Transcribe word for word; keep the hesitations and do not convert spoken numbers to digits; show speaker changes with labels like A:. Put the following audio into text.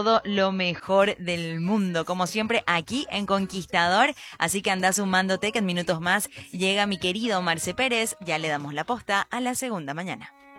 A: todo lo mejor del mundo, como siempre aquí en Conquistador. Así que andá sumándote que en minutos más llega mi querido Marce Pérez. Ya le damos la posta a la segunda mañana.